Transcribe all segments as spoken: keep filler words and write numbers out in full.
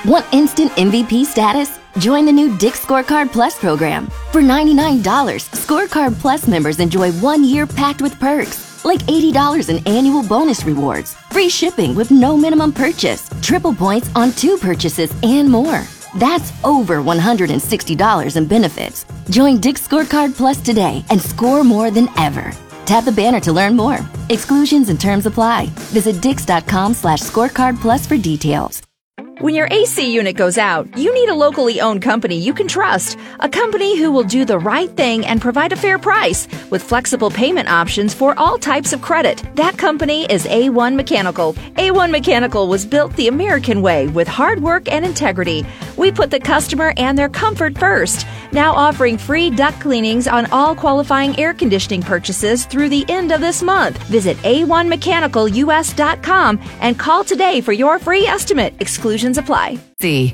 Want instant M V P status? Join the new Dick's Scorecard Plus program. For ninety-nine dollars, Scorecard Plus members enjoy one year packed with perks, like eighty dollars in annual bonus rewards, free shipping with no minimum purchase, triple points on two purchases, and more. That's over one hundred sixty dollars in benefits. Join Dick's Scorecard Plus today and score more than ever. Tap the banner to learn more. Exclusions and terms apply. Visit dix.com slash scorecard plus for details. When your A C unit goes out, you need a locally owned company you can trust. A company who will do the right thing and provide a fair price with flexible payment options for all types of credit. That company is A one Mechanical. A one Mechanical was built the American way with hard work and integrity. We put the customer and their comfort first. Now offering free duct cleanings on all qualifying air conditioning purchases through the end of this month. Visit A one mechanical U S dot com and call today for your free estimate. Exclusions apply. See.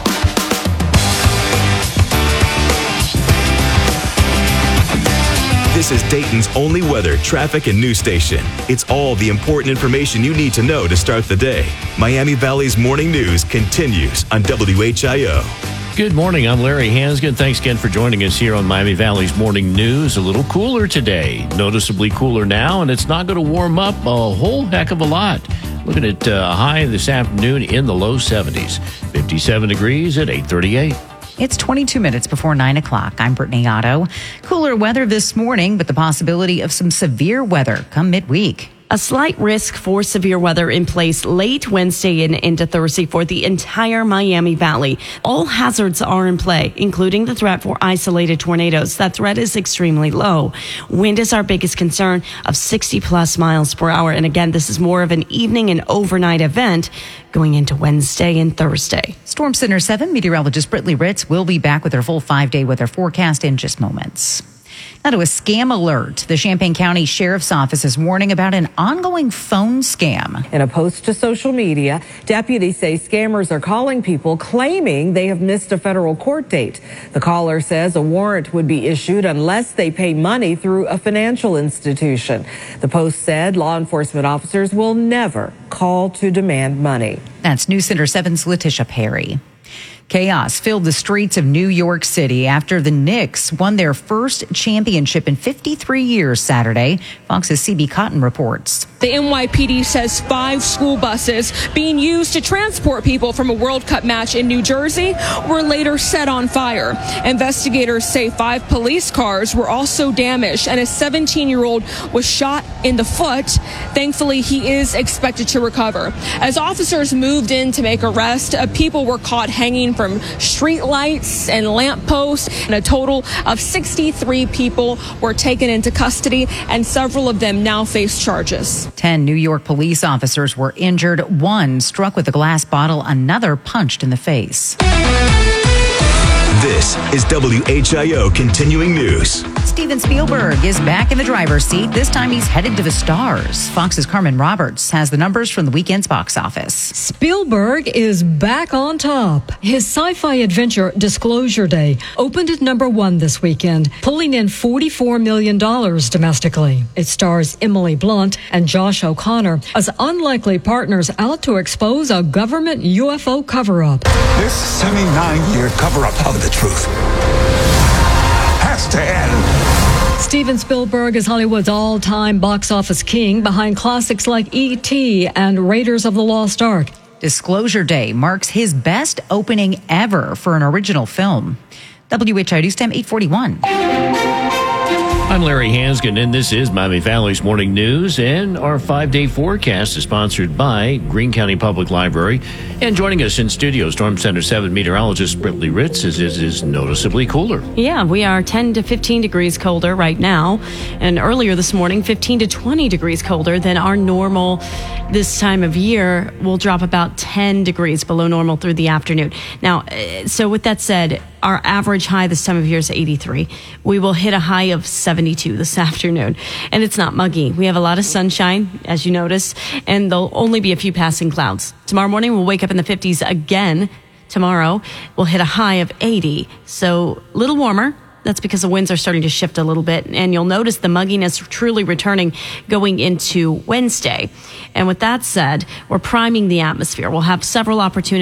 This is Dayton's only weather, traffic, and news station. It's all the important information you need to know to start the day. Miami Valley's morning news continues on W H I O. Good morning. I'm Larry Hansgen. Thanks again for joining us here on Miami Valley's morning news. A little cooler today, noticeably cooler now, and it's not going to warm up a whole heck of a lot. Looking at a uh, high this afternoon in the low seventies, fifty-seven degrees at eight thirty-eight. It's twenty-two minutes before nine o'clock. I'm Brittany Otto. Cooler weather this morning, but the possibility of some severe weather come midweek. A slight risk for severe weather in place late Wednesday and into Thursday for the entire Miami Valley. All hazards are in play, including the threat for isolated tornadoes. That threat is extremely low. Wind is our biggest concern of sixty plus miles per hour. And again, this is more of an evening and overnight event going into Wednesday and Thursday. Storm Center seven meteorologist Brittany Ritz will be back with her full five-day weather forecast in just moments. Now to a scam alert. The Champaign County Sheriff's Office is warning about an ongoing phone scam. In a post to social media, deputies say scammers are calling people claiming they have missed a federal court date. The caller says a warrant would be issued unless they pay money through a financial institution. The post said law enforcement officers will never call to demand money. That's News Center seven's Letitia Perry. Chaos filled the streets of New York City after the Knicks won their first championship in fifty-three years Saturday. Fox's C B Cotton reports. The N Y P D says five school buses being used to transport people from a World Cup match in New Jersey were later set on fire. Investigators say five police cars were also damaged and a seventeen-year-old was shot in the foot. Thankfully, he is expected to recover. As officers moved in to make arrests, uh, people were caught hanging from street lights and lamp posts, and a total of sixty-three people were taken into custody, and several of them now face charges. Ten New York police officers were injured, one struck with a glass bottle, another punched in the face. This is W H I O Continuing News. Steven Spielberg is back in the driver's seat. This time he's headed to the stars. Fox's Carmen Roberts has the numbers from the weekend's box office. Spielberg is back on top. His sci-fi adventure Disclosure Day opened at number one this weekend, pulling in forty-four million dollars domestically. It stars Emily Blunt and Josh O'Connor as unlikely partners out to expose a government U F O cover-up. This seventy-nine-year cover-up of the truth has to end. Steven Spielberg is Hollywood's all-time box office king behind classics like E T and Raiders of the Lost Ark. Disclosure Day marks his best opening ever for an original film. W H I O News Time eight forty-one. I'm Larry Hansgen, and this is Miami Valley's Morning News, and our five-day forecast is sponsored by Greene County Public Library. And joining us in studio, Storm Center seven meteorologist Brittany Ritz, is, is, is noticeably cooler. Yeah, we are ten to fifteen degrees colder right now, and earlier this morning, fifteen to twenty degrees colder than our normal this time of year. We'll drop about ten degrees below normal through the afternoon. Now, so with that said, our average high this time of year is eighty-three. We will hit a high of seventy-two this afternoon. And it's not muggy. We have a lot of sunshine, as you notice, and there'll only be a few passing clouds. Tomorrow morning, we'll wake up in the fifties again. Tomorrow, we'll hit a high of eighty. So a little warmer. That's because the winds are starting to shift a little bit. And you'll notice the mugginess truly returning going into Wednesday. And with that said, we're priming the atmosphere. We'll have several opportunities